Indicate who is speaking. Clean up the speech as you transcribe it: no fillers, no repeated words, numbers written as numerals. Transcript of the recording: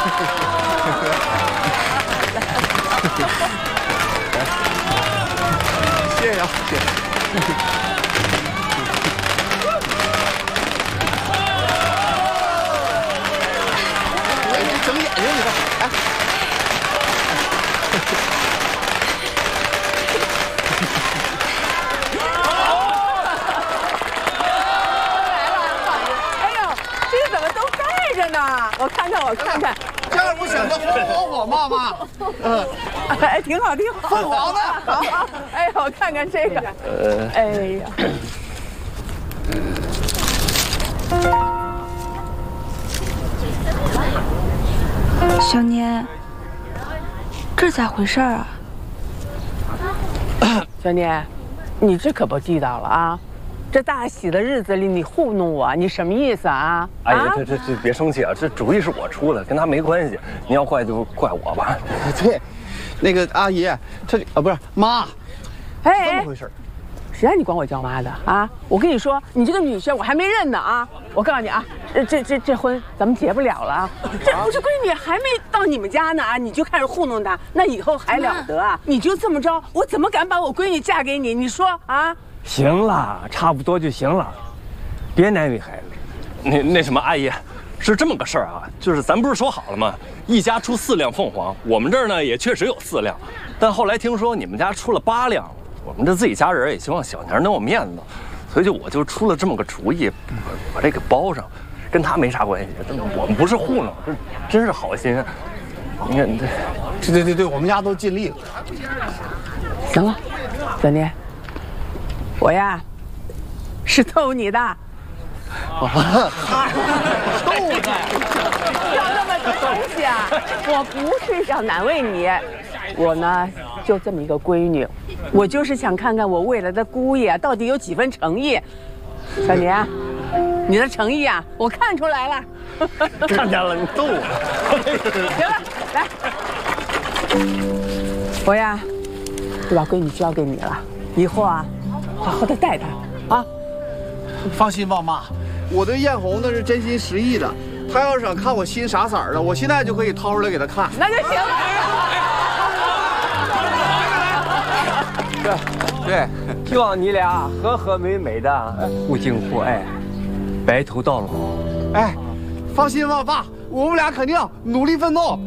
Speaker 1: 谢谢啊，谢谢。哎，你整眼睛你看，哎。
Speaker 2: 我看看，我看看，
Speaker 1: 这样不显得红火吗，妈？
Speaker 2: 哎，挺好，挺好，
Speaker 1: 凤凰的。
Speaker 2: 好，哎，我看看这个，哎呀，
Speaker 3: 小年，这咋回事啊？
Speaker 2: 小年，你这可不地道了啊！这大喜的日子里，你糊弄我，你什么意思啊？
Speaker 4: 哎呀，这别生气啊！这主意是我出的，跟他没关系。你要怪就怪我吧。
Speaker 1: 对，那个阿姨，这不是妈，
Speaker 2: 哎，
Speaker 1: 怎么回事？
Speaker 2: 谁让你管我叫妈的啊？我跟你说，你这个女婿我还没认呢啊！我告诉你啊，这婚咱们结不了了啊！这闺女还没到你们家呢啊，你就开始糊弄她，那以后还了得啊？你就这么着，我怎么敢把我闺女嫁给你？你说啊？
Speaker 4: 行了，差不多就行了，别难为孩子。那什么，阿姨，是这么个事儿啊，就是咱不是说好了吗？一家出4辆凤凰，我们这儿呢也确实有4辆，但后来听说你们家出了8辆，我们这自己家人也希望小娘能有面子，所以我就出了这么个主意，把这给包上，跟他没啥关系。我们不是糊弄，这真是好心。你看，
Speaker 1: 对，我们家都尽力了。
Speaker 2: 行了，小妮。我呀，是逗你的。
Speaker 1: 逗的，
Speaker 2: 要那么多东西啊！我不是想难为你，我呢就这么一个闺女，我就是想看看我未来的姑爷到底有几分诚意。小年，你的诚意啊，我看出来了。
Speaker 4: 看见了，你逗我。
Speaker 2: 行了，来，我呀就把闺女交给你了，以后啊。好好的带他啊！
Speaker 1: 放心吧，妈，我对艳红那是真心实意的。她要是想看我心啥色儿的，我现在就可以掏出来给她看。
Speaker 2: 那就行
Speaker 4: 了。对，希望你俩和和美美的，互敬互爱，白头到老。
Speaker 1: 哎，放心吧，爸，我们俩肯定努力奋斗，